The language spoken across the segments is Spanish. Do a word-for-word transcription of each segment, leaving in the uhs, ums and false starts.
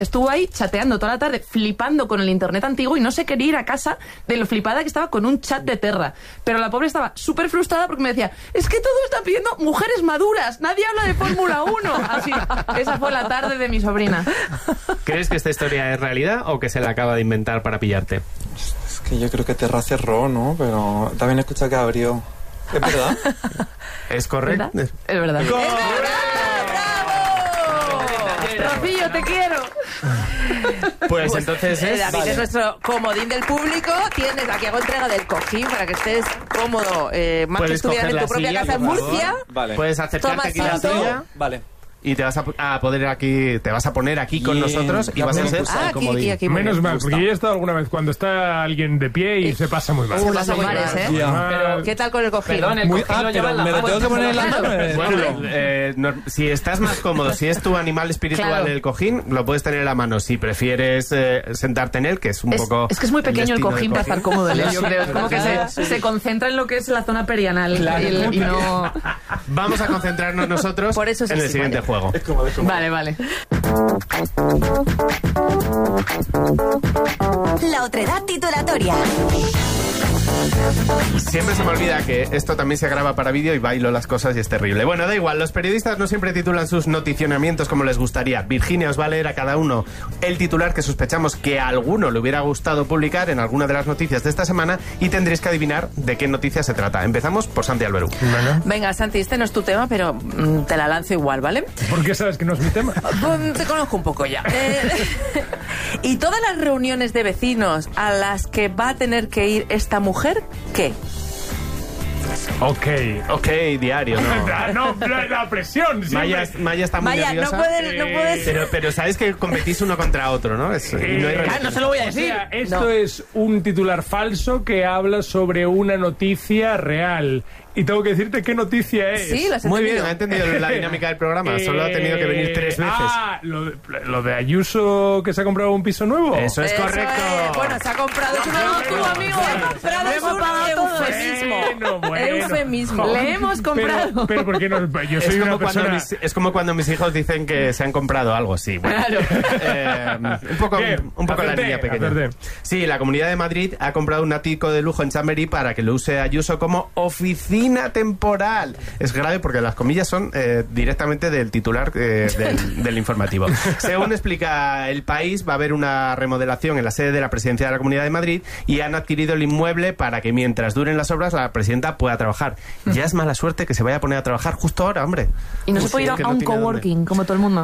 Estuvo ahí chateando toda la tarde, flipando con el internet antiguo y no se quería ir a casa de lo flipada que estaba con un chat de Terra. Pero la pobre estaba súper frustrada porque me decía, es que todo está pidiendo mujeres maduras, nadie habla de Fórmula uno. Así, esa fue la tarde de mi sobrina. ¿Crees que esta historia es realidad o que se la acaba de inventar para pillarte? Es que yo creo que Terra cerró, ¿no? Pero también he escuchado que abrió. ¿Es verdad? ¿Es correcto? ¿Verdad? Es verdad. ¡Es verdad! ¡Bravo! Rocío, te quiero. Pues, pues entonces es... David vale. Es nuestro comodín del público. Tienes aquí, hago entrega del cojín para que estés cómodo. Eh, más que estuvieras en tu propia silla, casa en Murcia. Vale. Puedes acercarte aquí a la silla. Vale. Y te vas a, a poder aquí, te vas a poner aquí con Bien. nosotros y vas a ser ah, aquí, aquí, aquí, menos mal, porque yo he estado alguna vez cuando está alguien de pie y eh, se pasa muy mal. Se pasa muy mal, ¿eh? Yeah. Pero, ¿qué tal con el cojín? Perdón, el muy, cojín ah, lo lleva en la me lo tengo que poner en las manos. Bueno, eh, no, si estás más cómodo, si es tu animal espiritual claro. el cojín, lo puedes tener en la mano. Si prefieres eh, sentarte en él, que es un es, poco... Es que es muy pequeño el cojín para estar cómodo, ¿eh? Yo creo. Es como que se, sí. se concentra en lo que es la zona perianal. Claro. Y, y no... Vamos a concentrarnos nosotros Por eso es en el así, siguiente vale. juego. Es como, es como. Vale, vale. La otredad titulatoria. Siempre se me olvida que esto también se graba para vídeo y bailo las cosas y es terrible. Bueno, da igual, los periodistas no siempre titulan sus noticionamientos como les gustaría. Virginia os va a leer a cada uno el titular que sospechamos que a alguno le hubiera gustado publicar en alguna de las noticias de esta semana y tendréis que adivinar de qué noticia se trata. Empezamos por Santi Alberú. Bueno. Venga, Santi, este no es tu tema, pero mm, te la lanzo igual, ¿vale? ¿Por qué sabes que no es mi tema? Pues, te conozco un poco ya. Eh, y todas las reuniones de vecinos a las que va a tener que ir esta mujer, ¿qué? Ok. Ok, diario, ¿no? no, la, la presión. Maya, Maya está muy Vaya, nerviosa. no puedes, no puedes. Pero, pero sabes que competís uno contra otro, ¿no? Es, y no, hay Eh, Ah, no se lo voy a decir. O sea, esto No. es un titular falso que habla sobre una noticia real. Y tengo que decirte qué noticia es. Sí, lo has Muy bien, entendido. ha entendido la dinámica del programa. Solo ha tenido que venir tres veces. Ah, lo de, lo de Ayuso que se ha comprado un piso nuevo. Eso es Eso correcto. es. Bueno, se ha comprado. Es No, un tú, amigo, Se ha comprado. Es hemos un pagado todo. eufemismo. Bueno, bueno. Eufemismo. Le hemos comprado. Pero, pero ¿por qué no? Yo soy Es una como, cuando persona... mis, es como cuando mis hijos dicen que se han comprado algo, sí. Bueno. Claro. Eh, un poco, Bien, un, un poco la acerté, niña pequeña. acerté. Sí, la Comunidad de Madrid ha comprado un ático de lujo en Chamberí para que lo use Ayuso como oficina temporal. Es grave porque las comillas son eh, directamente del titular eh, del, del informativo. Según explica El País, va a haber una remodelación en la sede de la Presidencia de la Comunidad de Madrid y han adquirido el inmueble para que mientras duren las obras la presidenta pueda trabajar. Ya es mala suerte que se vaya a poner a trabajar justo ahora, hombre. Y no Pues se puede sí, ir que a no un tiene dónde. coworking, como todo el mundo.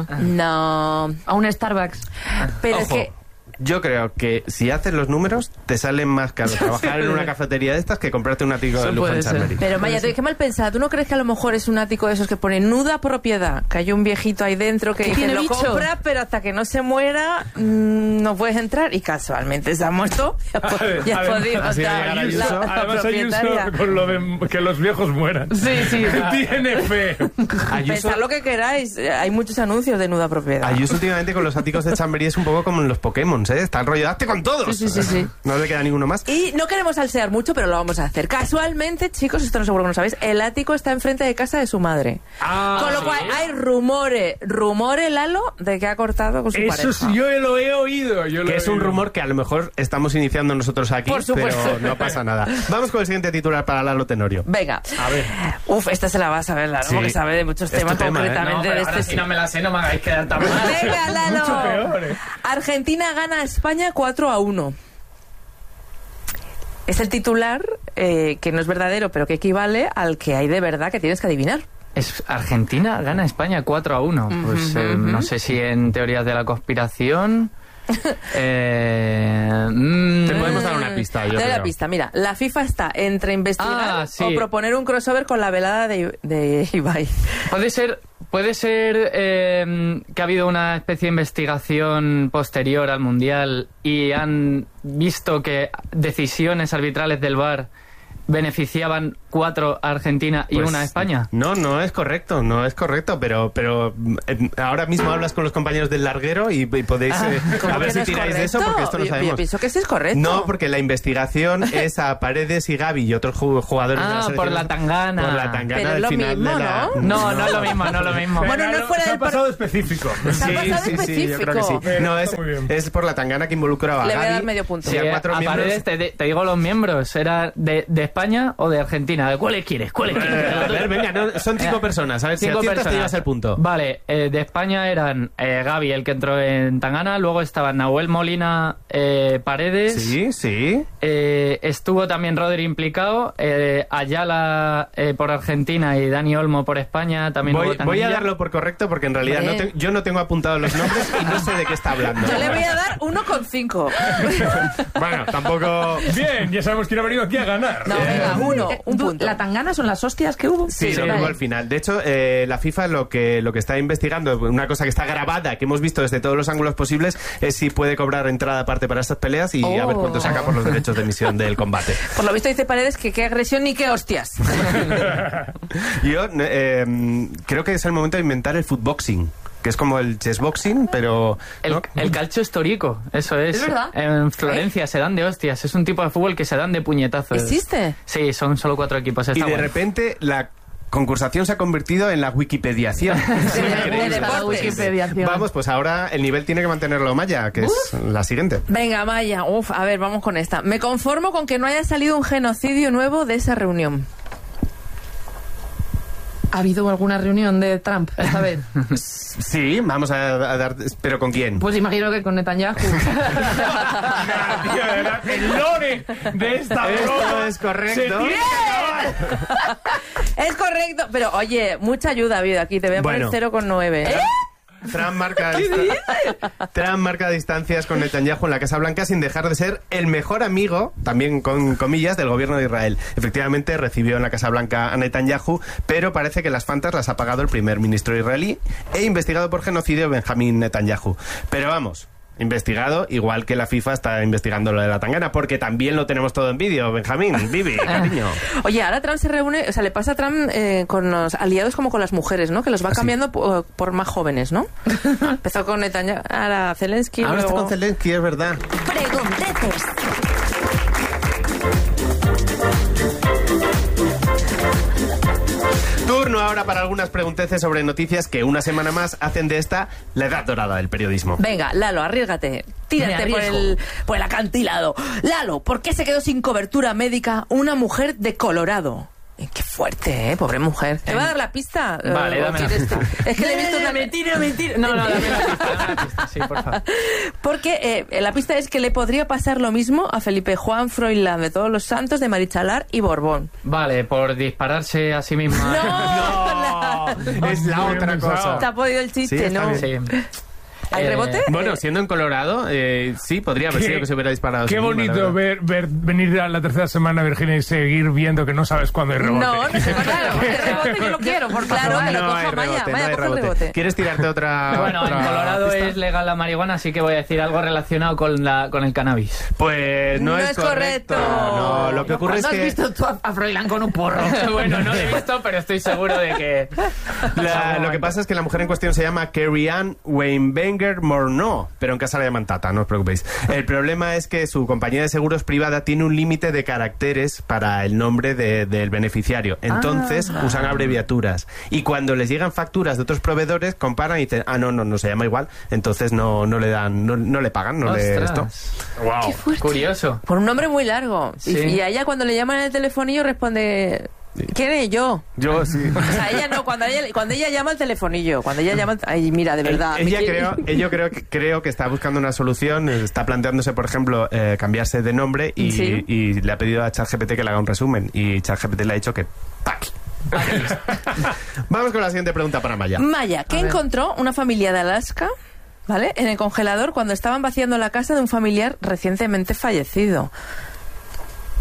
No. A un Starbucks. Pero Ojo, es que. yo creo que si haces los números te salen más caro trabajar en una cafetería de estas que comprarte un ático de Eso lujo en puede ser. Chamberí. Pero Maya, te qué mal pensada. ¿Tú no crees que a lo mejor es un ático de esos que pone nuda propiedad? Que hay un viejito ahí dentro que ¿Qué dice tiene lo bicho? compra, pero hasta que no se muera mmm, no puedes entrar. Y casualmente se ha muerto. Ya, po- ya Además- podía así de entrar llegar la, Ayuso. la Además propietaria. Ayuso con lo de que los viejos mueran. Sí, sí. Tiene fe. Ayuso, Pensad lo que queráis. eh, Hay muchos anuncios de nuda propiedad. Ayuso últimamente con los áticos de Chamberí es un poco como en los Pokémon, ¿eh? Está enrollado con todos. Sí, sí, sí, sí. No le queda ninguno más. Y no queremos salsear mucho, pero lo vamos a hacer. Casualmente, chicos, esto no seguro que no sabéis, el ático está enfrente de casa de su madre. Ah, Con lo cual hay rumores, rumores, Lalo, de que ha cortado con su eso pareja. sí, yo lo he oído. Yo lo Que he es un oído. rumor que a lo mejor estamos iniciando nosotros aquí, Por supuesto. pero no pasa nada. Vamos con el siguiente titular para Lalo Tenorio. Venga. A ver. Uf, esta se la vas a ver, Lalo, Sí. porque sabe de muchos Es tu temas tema, ¿eh? No, concretamente pero de ahora este. si no me la sé, no me hagáis quedar tan mal. Venga, Lalo. Mucho peor, eh. Argentina gana a España cuatro a uno. Es el titular eh, que no es verdadero, pero que equivale al que hay de verdad que tienes que adivinar. Es Argentina gana a España cuatro a uno. Pues eh, no sé si en teorías de la conspiración. eh, mm, Te podemos dar una pista, yo Te doy la creo. pista, mira, la FIFA está entre investigar Ah, sí. o proponer un crossover con la velada de, de Ibai. Puede ser, puede ser eh, que ha habido una especie de investigación posterior al Mundial y han visto que decisiones arbitrales del V A R beneficiaban cuatro a Argentina y Pues, una a España. No, no es correcto, no es correcto, pero pero eh, ahora mismo hablas con los compañeros del larguero y, y podéis eh, ¿Cómo a ver que si no es tiráis de eso, correcto? porque esto no Yo- Yo sabemos. pienso que sí es correcto. No, porque la investigación es a Paredes y Gavi y otros ju- jugadores de la Ah, selección. por la tangana. Por la tangana Pero es del lo final mismo, de la... ¿no? No, no es lo mismo, no es lo mismo. Bueno, no Pero fuera se del ha par- pasado específico. Se ha Sí, pasado sí, sí, yo creo que sí. Pero No, está es, muy bien. es por la tangana que involucraba a Le voy a Gavi dar medio punto. y Sí, a a cuatro miembros. Paredes te, te digo los miembros. ¿Era de, de España o de Argentina? ¿De cuáles quieres? ¿Cuáles Eh, quieres? a ver, venga, no, son cinco personas. A ver, si Cinco aciertas te personas. llevas el punto. Vale, eh, de España eran eh, Gavi, el que entró en Tangana, luego estaban Nahuel Molina, eh, Paredes, Sí, sí. eh, estuvo también Rodri implicado, eh, Ayala eh, por Argentina y Dani Olmo por España, también Voy, hubo voy a Tanguilla. darlo por correcto porque en realidad no Hombre. te- yo no tengo apuntados los nombres y no sé de qué está hablando. Yo le voy a dar uno con cinco. Bueno, tampoco... Bien, ya sabemos quién ha venido aquí a ganar. No, venga, uno, Eh, un du- punto. ¿La tangana son las hostias que hubo? Sí, Sí, lo vale. digo al final. De hecho, eh, la FIFA lo que, lo que está investigando, una cosa que está grabada, que hemos visto desde todos los ángulos posibles, es si puede cobrar entrada aparte para estas peleas y a ver Oh. cuánto saca por los derechos de emisión del combate. Por lo visto dice Paredes que qué agresión ni qué hostias. Yo eh, creo que es el momento de inventar el footboxing, que es como el chessboxing, pero... El, ¿no? el calcio histórico, eso es. ¿Es verdad? En Florencia se dan de hostias, es un tipo de fútbol que se dan de puñetazos. ¿Existe? Sí, son solo cuatro equipos. Y está de bueno. repente la concursación se ha convertido en la wikipediación. Es De- de increíble. deportes. La Wikipediación. Vamos, pues ahora el nivel tiene que mantenerlo Maya, que es la siguiente. Venga, Maya, uf, a ver, vamos con esta. Me conformo con que no haya salido un genocidio nuevo de esa reunión. ¿Ha habido alguna reunión de Trump esta vez? Sí, vamos a, a dar... ¿Pero con quién? Pues imagino que con Netanyahu. Ah, tío, de verdad, el lore de esta Esto broma es correcto. se tiene que acabar. Es correcto, pero oye, mucha ayuda ha habido aquí. Te voy a poner Bueno. cero coma nueve. ¿Eh? Trump marca, distan- Trump marca distancias con Netanyahu en la Casa Blanca sin dejar de ser el mejor amigo, también con comillas, del gobierno de Israel. Efectivamente, recibió en la Casa Blanca a Netanyahu, pero parece que las fantas las ha pagado el primer ministro israelí e investigado por genocidio Benjamín Netanyahu. Pero vamos... Investigado, igual que la FIFA está investigando lo de la tangana, porque también lo tenemos todo en vídeo, Benjamín, Vivi, cariño. Oye, ahora Trump se reúne, o sea, le pasa a Trump eh, con los aliados como con las mujeres, ¿no? Que los va cambiando por, por más jóvenes, ¿no? Empezó con Netanyahu, ahora Zelensky, Ahora está luego... con Zelensky, es verdad. Pregunteces. Turno ahora para algunas pregunteces sobre noticias que una semana más hacen de esta la edad dorada del periodismo. Venga, Lalo, arriesgate. Me Tírate por arriesgo. el, por el acantilado. Lalo, ¿por qué se quedó sin cobertura médica una mujer de Colorado? Eh, Qué fuerte, ¿eh? Pobre mujer. ¿Te va a dar la pista? Vale, Eh, o dame la quieres- pista. Es que le he visto una... Mentira, mentira. No, no, dame la pista, dame la pista, sí, por favor. Porque eh, la pista es que le podría pasar lo mismo a Felipe Juan Froilán de Todos los Santos, de Marichalar y Borbón. Vale, por dispararse a sí misma. No, es la Muy otra bien cosa. pensado. Te ha podido el Sí, chiste, está ¿no? bien. Sí. ¿Hay Eh, rebote? Bueno, siendo en Colorado, eh, sí, podría haber Qué- sido que se hubiera disparado. a sí Qué misma, la bonito verdad. ver, ver venir a la tercera semana, Virginia, y seguir viendo que no sabes cuándo hay rebote. No, no sé, claro. El rebote yo lo quiero, por claro, que lo No hay coja Maya. rebote, no Maya, hay coge el rebote. rebote. ¿Quieres tirarte otra? Bueno, en otra Colorado pista? es legal la marihuana, así que voy a decir algo relacionado con, la, con el cannabis. Pues no, No es es correcto. No, lo que ocurre es ¿Cuándo has que visto tú a, a Froilán con un porro? Bueno, no lo he visto, pero estoy seguro de que... la- lo que pasa es que la mujer en cuestión se llama Carrie Ann Weinberger Morneau, pero en casa la llaman Tata, no os preocupéis. El problema es que su compañía de seguros privada tiene un límite de caracteres para el nombre de- del beneficiario. Entonces Ah. usan abreviaturas. Y cuando les llegan facturas de otros proveedores, comparan y dicen, ah, no, no, no se llama igual. Entonces no, no le dan, no, no le pagan, no le esto. Ostras. Wow. Curioso. Por un nombre muy largo. Y- Sí. Y, a ella cuando le llaman en el telefonillo responde... ¿Quién es yo? Yo sí. O sea, ella no, cuando ella, cuando ella llama al telefonillo, cuando ella llama... Ay, mira, de verdad. me Ella quiere- creo, ella creo, que- creo que está buscando una solución, eh, está planteándose, por ejemplo, eh, cambiarse de nombre y, Sí. y le ha pedido a ChatGPT que le haga un resumen y ChatGPT le ha dicho que... ¡pac! Vamos con la siguiente pregunta para Maya. Maya, ¿qué encontró una familia de Alaska, ¿vale? En el congelador cuando estaban vaciando la casa de un familiar recientemente fallecido.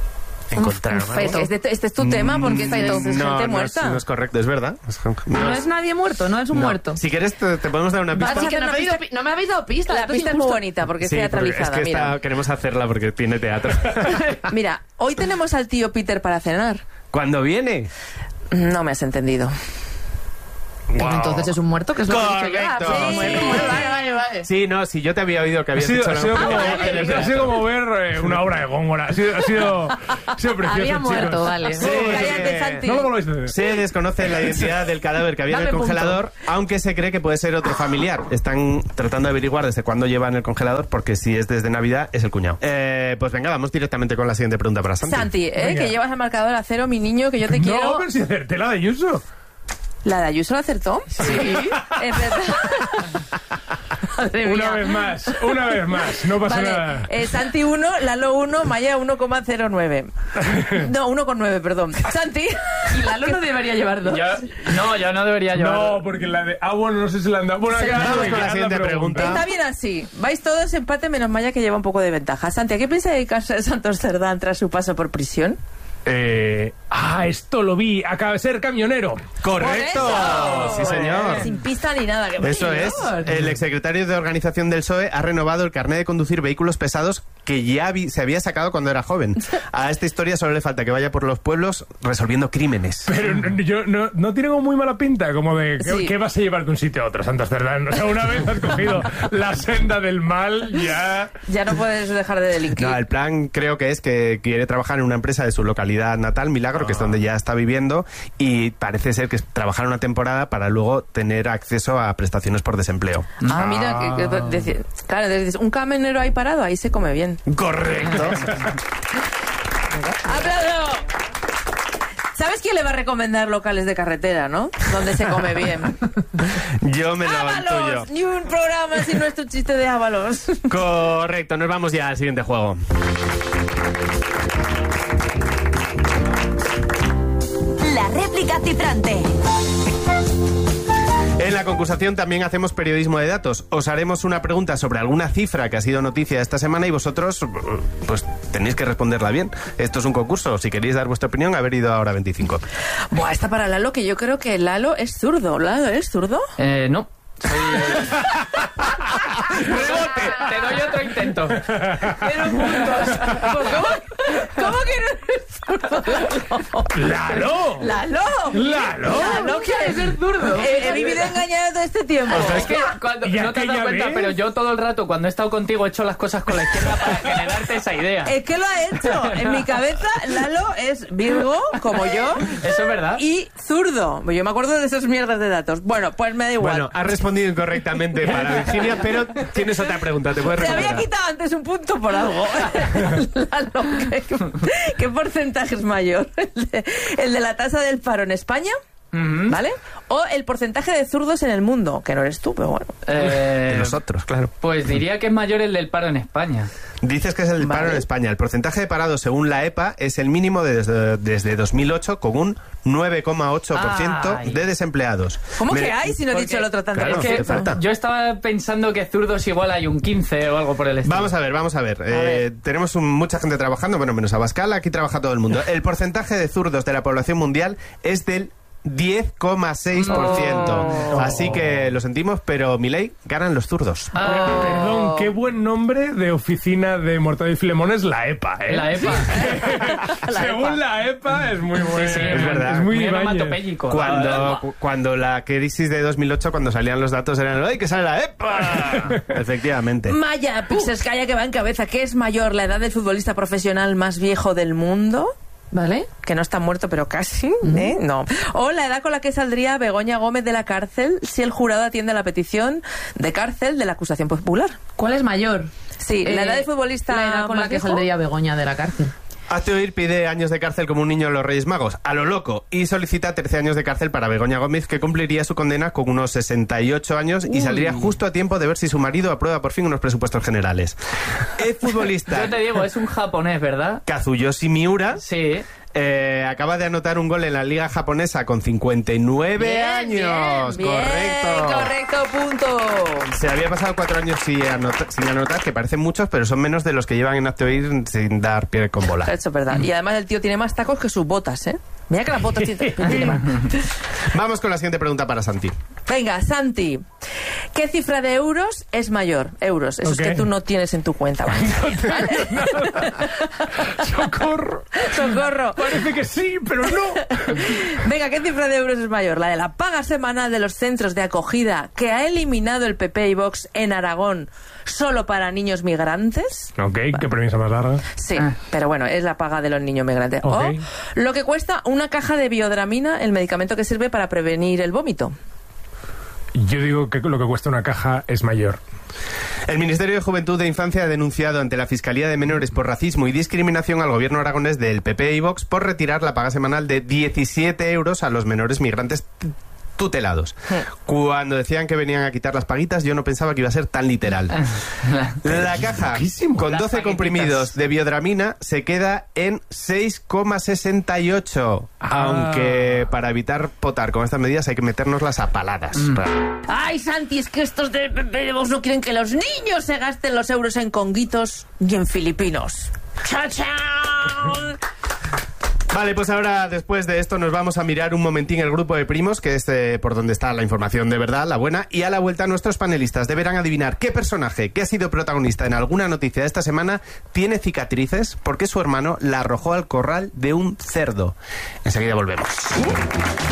encontrar Un feto. Este, este es tu tema porque es, es gente no, no muerta. es, no es correcto, es verdad. Es- No es nadie muerto, no es un no. muerto. Si quieres te, te podemos dar una pista. Así que no, me habéis dado, pi- no me habéis dado pistas. La esto es pista es muy injusto. bonita porque es Sí, porque teatralizada. es que mira. está- queremos hacerla porque tiene teatro. Mira, hoy tenemos al tío Peter para cenar. ¿Cuándo viene? No me has entendido. Pues Wow. entonces es un muerto, que es lo que he dicho yo. Ah, Correcto. pues, Sí. bueno, bueno, vale, vale, vale. Sí, no, si yo te había oído que Ha habías sido, hecho ha la- sido como, Ah, ha sido como ver eh, una obra de Góngora. Ha sido, ha sido, ha sido precioso, Había chicos. muerto, vale. Sí. Cállate, Santi. No lo volváis a hacer. Se desconoce la identidad del cadáver que había en Dame el punto. congelador, aunque se cree que puede ser otro familiar. Están tratando de averiguar desde cuándo lleva en el congelador, porque si es desde Navidad, es el cuñado. Eh, pues venga, vamos directamente con la siguiente pregunta para Santi. Santi, ¿eh? Venga. Que llevas el marcador a cero, mi niño, que yo te No, quiero. pero si acerté la de Ayuso. ¿La de Ayuso la acertó? Sí. Es verdad. Madre Una mía. vez más, una vez más. No pasa Vale, nada. eh, Santi uno, Lalo uno, Maya uno coma cero nueve. No, uno coma nueve, perdón. Santi. Y Lalo no debería llevar dos. Yo, no, yo no debería llevar. No, porque la de... Ah, bueno, no sé si la han dado. Bueno, Sí. acá- Vamos acá con la anda siguiente pregunta. Está bien así. Vais todos empate menos Maya, que lleva un poco de ventaja. Santi, ¿a qué piensa dedicarse Santos Cerdán tras su paso por prisión? Eh, ah, esto lo vi. Acaba de ser camionero. ¡Correcto! ¡Por eso! Sí, señor. Sin pista ni nada. Que Eso es. El exsecretario de organización del P S O E ha renovado el carnet de conducir vehículos pesados que ya vi- se había sacado cuando era joven. A esta historia solo le falta que vaya por los pueblos resolviendo crímenes. Pero no- yo no, no tiene como muy mala pinta, como de ¿qué, Sí. qué vas a llevar de un sitio a otro, Santos Cerdán? O sea, una vez has cogido la senda del mal, ya... Ya no puedes dejar de delinquir. No, el plan creo que es que quiere trabajar en una empresa de su localidad natal, Milagro, que es donde ya está viviendo, y parece ser que es trabajar una temporada para luego tener acceso a prestaciones por desempleo. Ah, mira, que, que- deci- claro, dices, un camionero ahí parado, ahí se come bien. Correcto. ¡Aplauso! ¿Sabes quién le va a recomendar locales de carretera, no? Donde se come bien. Yo me lo intuyo. ¡Ábalos! Ni un programa sin nuestro chiste de Ábalos. Correcto, nos vamos ya al siguiente juego. La réplica cifrante. En la concursación también hacemos periodismo de datos. Os haremos una pregunta sobre alguna cifra que ha sido noticia esta semana y vosotros pues tenéis que responderla bien. Esto es un concurso. Si queréis dar vuestra opinión, haber ido a Hora veinticinco. Buah, está para Lalo, que yo creo que Lalo es zurdo. ¿Lalo es zurdo? Eh, no. Soy... ¡Rebote! Te doy otro intento. Pero puntos. ¿Cómo, ¿Cómo que no eres zurdo, ¡Lalo! Lalo? ¡Lalo! ¿Lalo quiere ser zurdo? He, he vivido engañado todo este tiempo. Es que cuando, ¿Y no te has aquella dado cuenta, vez? pero yo todo el rato cuando he estado contigo he hecho las cosas con la izquierda para generarte esa idea. Es que lo ha hecho. En mi cabeza, Lalo es Virgo, como yo, Eso es verdad. y zurdo. Yo me acuerdo de esas mierdas de datos. Bueno, pues me da igual. Bueno, has respondido incorrectamente para Virginia, pero tienes otra pregunta. Te puedes Te había recuperar. quitado antes un punto por algo. Lalo, ¿qué, qué porcentaje es mayor? ¿El de, el de la tasa del paro en España? Ujú. ¿Vale? O el porcentaje de zurdos en el mundo, que no eres tú, pero bueno. Eh, De nosotros, claro. Pues diría que es mayor el del paro en España. Dices que es el paro Vale. en España. El porcentaje de parados según la EPA es el mínimo desde, desde dos mil ocho, con un nueve coma ocho por ciento Ay. de desempleados. ¿Cómo Me- que hay si no he Porque- dicho el otro tanto? Claro, por ¿qué ciento? falta? Yo estaba pensando que zurdos igual hay un quince o algo por el estilo. Vamos a ver, vamos a ver. Eh, ver. tenemos un- mucha gente trabajando, bueno, menos Abascal, aquí trabaja todo el mundo. El porcentaje de zurdos de la población mundial es del diez coma seis por ciento. Oh. Así que lo sentimos, pero Milei ganan los zurdos. Ah, Perdón, qué buen nombre de oficina de Mortadelo y Filemón es la EPA, ¿eh? la EPA. Según la EPA es muy bueno. Sí, es verdad. Es muy Muy Ibáñez. onomatopéyico. Cuando, cu- cuando la crisis de dos mil ocho, cuando salían los datos, eran ¡ay, que sale la EPA! Efectivamente. Maya, Pixelskaya, que va en cabeza. ¿Qué es mayor, la edad del futbolista profesional más viejo del mundo? ¿Vale? Que no está muerto, pero casi, ¿eh? No. O la edad con la que saldría Begoña Gómez de la cárcel si el jurado atiende a la petición de cárcel de la acusación popular. ¿Cuál es mayor? Sí, la edad del futbolista La edad con la más que viejo. saldría Begoña de la cárcel. Hazte oír pide años de cárcel como un niño en los Reyes Magos, a lo loco, y solicita trece años de cárcel para Begoña Gómez, que cumpliría su condena con unos sesenta y ocho años y saldría justo a tiempo de ver si su marido aprueba por fin unos presupuestos generales. El futbolista Yo te digo, es un japonés, ¿verdad? Kazuyoshi Miura Sí. Eh, acaba de anotar un gol en la liga japonesa con cincuenta y nueve Bien, años. bien, Correcto. bien, correcto, punto. Se había pasado cuatro años sin anotar, sin anotar, que parecen muchos, pero son menos de los que llevan en actoir sin dar pie con bola. Eso es verdad. Y además el tío tiene más tacos que sus botas, ¿eh? Mira que las botas tiene, tiene más. Vamos con la siguiente pregunta para Santi. Venga, Santi. ¿Qué cifra de euros es mayor? Euros, esos Ok. que tú no tienes en tu cuenta. ¿Vale? ¡Socorro! Socorro. Parece que sí, pero no. Venga, ¿qué cifra de euros es mayor? ¿La de la paga semanal de los centros de acogida que ha eliminado el P P y Vox en Aragón solo para niños migrantes? Ok, qué premisa más larga. Sí, pero bueno, es la paga de los niños migrantes. Ok. O lo que cuesta una caja de biodramina, el medicamento que sirve para prevenir el vómito. Yo digo que lo que cuesta una caja es mayor. El Ministerio de Juventud e Infancia ha denunciado ante la Fiscalía de Menores por racismo y discriminación al gobierno aragonés del P P y Vox por retirar la paga semanal de diecisiete euros a los menores migrantes t- tutelados. Cuando decían que venían a quitar las paguitas, yo no pensaba que iba a ser tan literal. La caja con Las doce paguititas. comprimidos de biodramina se queda en seis coma sesenta y ocho. Ah. Aunque para evitar potar con estas medidas hay que metérnoslas a paladas. Ay, Santi, es que estos de P P y Vox no quieren que los niños se gasten los euros en conguitos y en filipinos. ¡Chao, chao! Vale, pues ahora, después de esto, nos vamos a mirar un momentín el grupo de primos, que es eh, por donde está la información de verdad, la buena, y a la vuelta nuestros panelistas deberán adivinar qué personaje que ha sido protagonista en alguna noticia de esta semana tiene cicatrices porque su hermano la arrojó al corral de un cerdo. Enseguida volvemos.